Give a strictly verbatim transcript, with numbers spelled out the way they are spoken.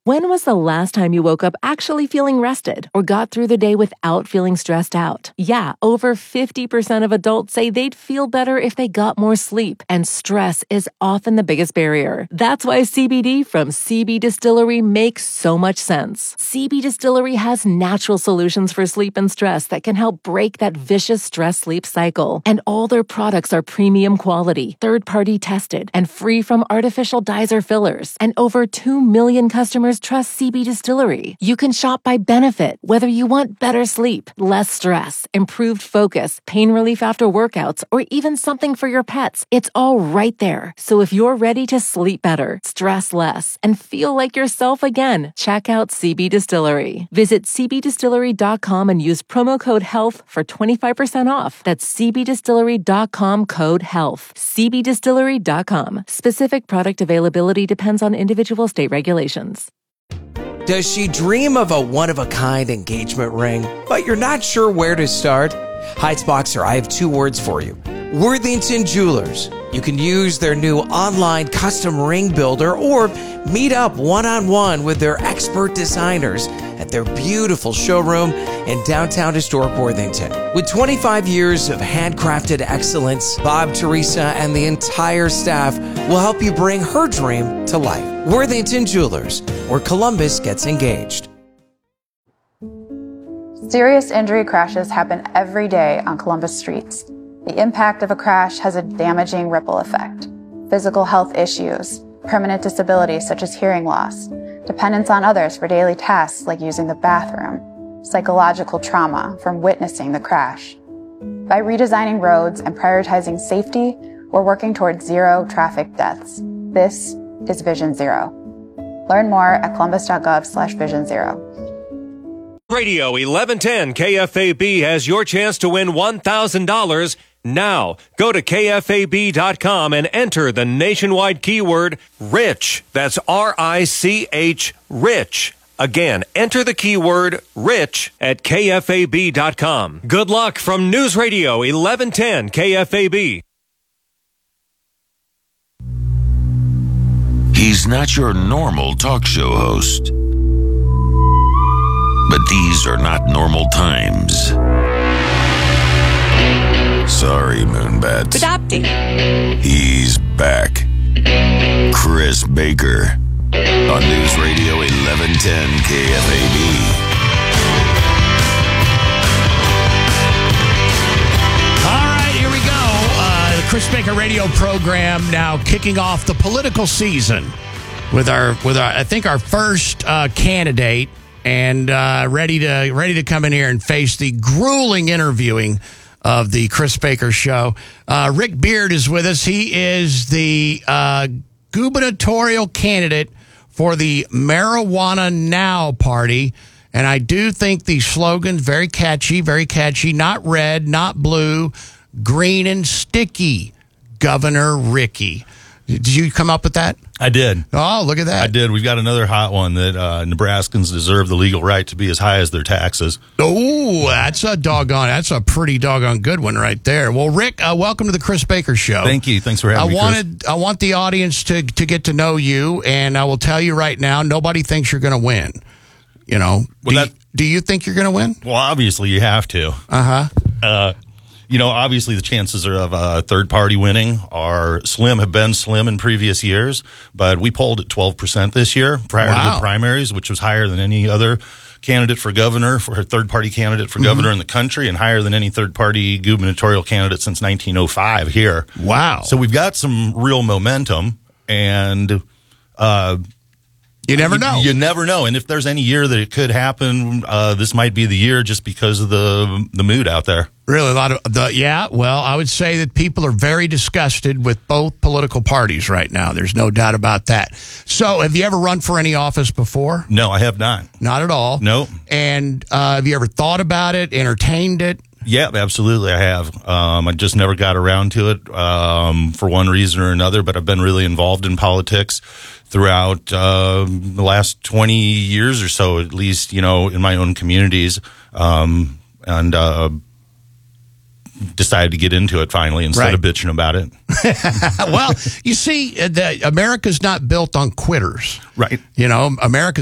When was the last time you woke up actually feeling rested or got through the day without feeling stressed out? Yeah, over fifty percent of adults say they'd feel better if they got more sleep, and stress is often the biggest barrier. That's why C B D from C B Distillery makes so much sense. C B Distillery has natural solutions for sleep and stress that can help break that vicious stress-sleep cycle. And all their products are premium quality, third-party tested, and free from artificial dyes or fillers. And over two million customers trust C B Distillery. You can shop by benefit, whether you want better sleep, less stress, improved focus, pain relief after workouts, or even something for your pets. It's all right there. So if you're ready to sleep better, stress less, and feel like yourself again, check out C B Distillery. Visit c b distillery dot com and use promo code HEALTH for twenty-five percent off. That's c b distillery dot com code HEALTH. c b distillery dot com. Specific product availability depends on individual state regulations. Does she dream of a one-of-a-kind engagement ring, but you're not sure where to start? Heights Boxer, I have two words for you. Worthington Jewelers. You can use their new online custom ring builder or meet up one-on-one with their expert designers at their beautiful showroom in downtown historic Worthington. With twenty-five years of handcrafted excellence, Bob, Teresa, and the entire staff will help you bring her dream to life. Worthington Jewelers, where Columbus gets engaged. Serious injury crashes happen every day on Columbus streets. The impact of a crash has a damaging ripple effect. Physical health issues, permanent disabilities such as hearing loss, dependence on others for daily tasks like using the bathroom, psychological trauma from witnessing the crash. By redesigning roads and prioritizing safety, we're working towards zero traffic deaths. This is Vision Zero. Learn more at columbus.gov slash vision zero. Radio eleven ten K F A B has your chance to win one thousand dollars now. Go to K F A B dot com and enter the nationwide keyword RICH. That's R I C H, RICH. Again, enter the keyword RICH at K F A B dot com. Good luck from News Radio eleven ten K F A B. He's not your normal talk show host. But these are not normal times. Sorry, Moonbats. Adopting. He's back. Chris Baker on News Radio eleven ten K F A B. All right, here we go. Uh, the Chris Baker radio program now kicking off the political season with our, with our, I think our first uh, candidate. And uh, ready to ready to come in here and face the grueling interviewing of the Chris Baker Show. Uh, Rick Beard is with us. He is the uh, gubernatorial candidate for the Marijuana Now Party. And I do think the slogan's very catchy, very catchy. Not red, not blue, green and sticky. Governor Ricky. Did you come up with that? I did. Oh, look at that. I did. We've got another hot one that uh, Nebraskans deserve the legal right to be as high as their taxes. Oh, that's a doggone, that's a pretty doggone good one right there. Well, Rick, uh, welcome to the Chris Baker Show. Thank you. Thanks for having I me, wanted, Chris. I want the audience to, to get to know you, and I will tell you right now, nobody thinks you're going to win. You know, well, do, that, you, do you think you're going to win? Well, obviously you have to. Uh-huh. Uh You know, obviously the chances of a third party winning are slim, have been slim in previous years, but we polled at twelve percent this year prior wow. to the primaries, which was higher than any other candidate for governor, for a third party candidate for mm-hmm. governor in the country, and higher than any third party gubernatorial candidate since nineteen oh five here. Wow. So we've got some real momentum, and, uh, You never know. You, you never know. And if there's any year that it could happen, uh, this might be the year just because of the the mood out there. Really, a lot of the yeah. Well, I would say that people are very disgusted with both political parties right now. There's no doubt about that. So, have you ever run for any office before? No, I have not. Not at all. No. And uh, have you ever thought about it, entertained it? Yeah, absolutely, I have. Um, I just never got around to it um, for one reason or another, but I've been really involved in politics throughout uh, the last twenty years or so, at least, you know, in my own communities, um, and uh, decided to get into it finally instead right. of bitching about it. Well, you see, the, America's not built on quitters. Right. You know, America's